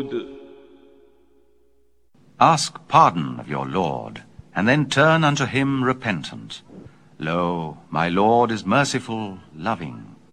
Lord. Ask pardon of your Lord, and then turn unto him repentant. Lo, my Lord is merciful, loving,